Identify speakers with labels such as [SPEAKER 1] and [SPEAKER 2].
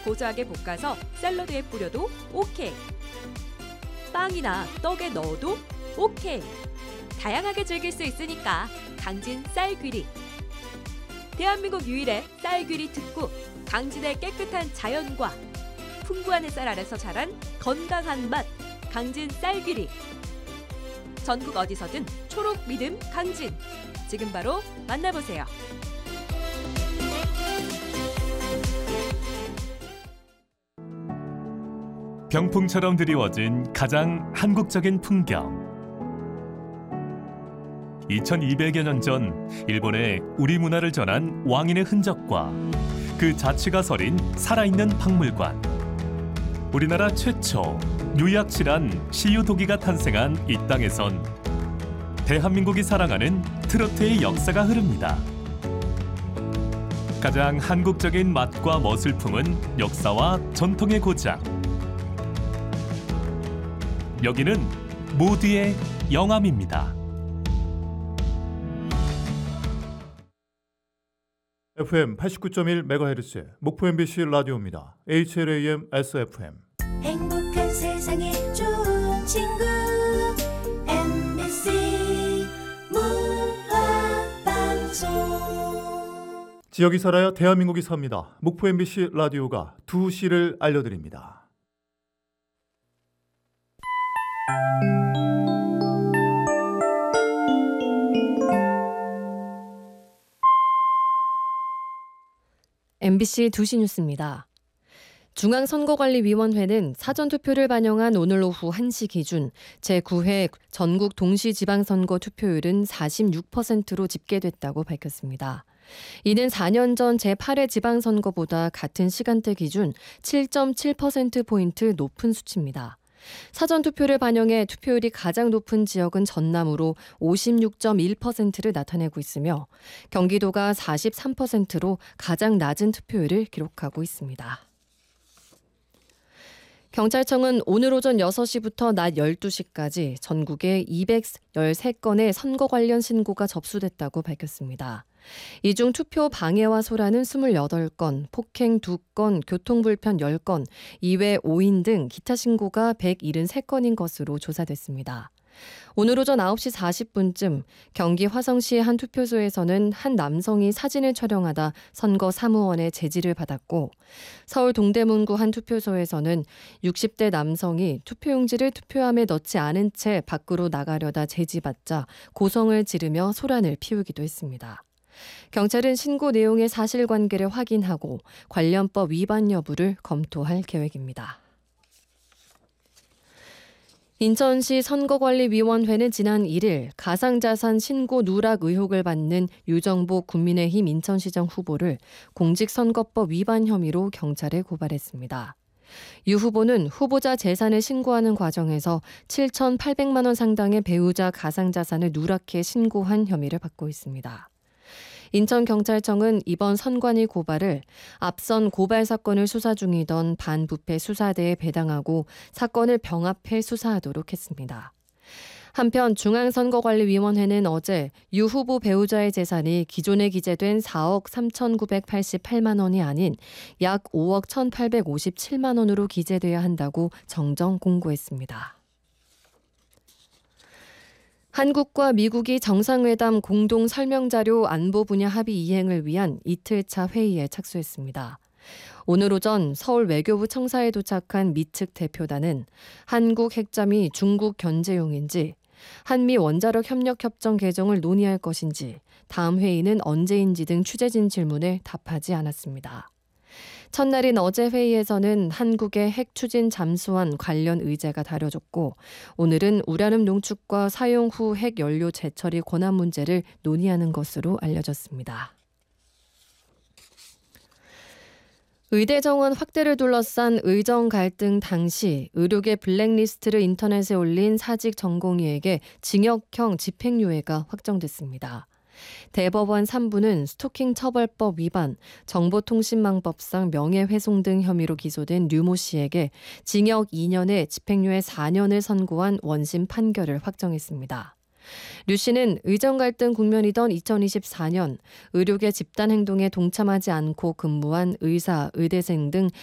[SPEAKER 1] 고소하게 볶아서 샐러드에 뿌려도 오케이. 빵이나 떡에 넣어도 오케이. 다양하게 즐길 수 있으니까 강진 쌀귀리. 대한민국 유일의 쌀귀리 특구, 강진의 깨끗한 자연과 풍부한 햇살 아래서 자란 건강한 맛, 강진 쌀귀리. 전국 어디서든 초록 믿음 강진. 지금 바로 만나보세요.
[SPEAKER 2] 병풍처럼 드리워진 가장 한국적인 풍경. 2200여 년 전 일본에 우리 문화를 전한 왕인의 흔적과 그 자취가 서린 살아있는 박물관. 우리나라 최초 유약실한 시유도기가 탄생한 이 땅에선 대한민국이 사랑하는 트로트의 역사가 흐릅니다. 가장 한국적인 맛과 멋을 품은 역사와 전통의 고장. 여기는 모두의 영암입니다.
[SPEAKER 3] FM 89.1MHz 목포 MBC 라디오입니다. HLAM SFM.
[SPEAKER 4] 행복한 세상에 좋은 친구 MBC 문화방송.
[SPEAKER 3] 지역이 살아야 대한민국이 삽니다. 목포 MBC 라디오가 2시를 알려드립니다.
[SPEAKER 5] MBC 2시 뉴스입니다. 중앙선거관리위원회는 사전투표를 반영한 오늘 오후 1시 기준 제9회 전국 동시지방선거 투표율은 46%로 집계됐다고 밝혔습니다. 이는 4년 전 제8회 지방선거보다 같은 시간대 기준 7.7%포인트 높은 수치입니다. 사전투표를 반영해 투표율이 가장 높은 지역은 전남으로 56.1%를 나타내고 있으며 경기도가 43%로 가장 낮은 투표율을 기록하고 있습니다. 경찰청은 오늘 오전 6시부터 낮 12시까지 전국에 213건의 선거 관련 신고가 접수됐다고 밝혔습니다. 이 중 투표 방해와 소란은 28건, 폭행 2건, 교통불편 10건, 이외 5인 등 기타 신고가 173건인 것으로 조사됐습니다. 오늘 오전 9시 40분쯤 경기 화성시의 한 투표소에서는 한 남성이 사진을 촬영하다 선거 사무원의 제지를 받았고, 서울 동대문구 한 투표소에서는 60대 남성이 투표용지를 투표함에 넣지 않은 채 밖으로 나가려다 제지받자 고성을 지르며 소란을 피우기도 했습니다. 경찰은 신고 내용의 사실관계를 확인하고 관련법 위반 여부를 검토할 계획입니다. 인천시 선거관리위원회는 지난 1일 가상자산 신고 누락 의혹을 받는 유정복 국민의힘 인천시장 후보를 공직선거법 위반 혐의로 경찰에 고발했습니다. 유 후보는 후보자 재산을 신고하는 과정에서 7,800만 원 상당의 배우자 가상자산을 누락해 신고한 혐의를 받고 있습니다. 인천경찰청은 이번 선관위 고발을 앞선 고발 사건을 수사 중이던 반부패 수사대에 배당하고 사건을 병합해 수사하도록 했습니다. 한편 중앙선거관리위원회는 어제 유 후보 배우자의 재산이 기존에 기재된 4억 3,988만 원이 아닌 약 5억 1,857만 원으로 기재돼야 한다고 정정 공고했습니다. 한국과 미국이 정상회담 공동 설명자료 안보 분야 합의 이행을 위한 이틀차 회의에 착수했습니다. 오늘 오전 서울 외교부 청사에 도착한 미 측 대표단은 한국 핵잠이 중국 견제용인지, 한미 원자력 협력 협정 개정을 논의할 것인지, 다음 회의는 언제인지 등 취재진 질문에 답하지 않았습니다. 첫날인 어제 회의에서는 한국의 핵 추진 잠수함 관련 의제가 다뤄졌고, 오늘은 우라늄 농축과 사용 후 핵 연료 재처리 권한 문제를 논의하는 것으로 알려졌습니다. 의대 정원 확대를 둘러싼 의정 갈등 당시 의료계 블랙리스트를 인터넷에 올린 사직 전공의에게 징역형 집행유예가 확정됐습니다. 대법원 3부는 스토킹 처벌법 위반, 정보통신망법상 명예훼손 등 혐의로 기소된 류모 씨에게 징역 2년에 집행유예 4년을 선고한 원심 판결을 확정했습니다. 류 씨는 의정 갈등 국면이던 2024년 의료계 집단 행동에 동참하지 않고 근무한 의사, 의대생 등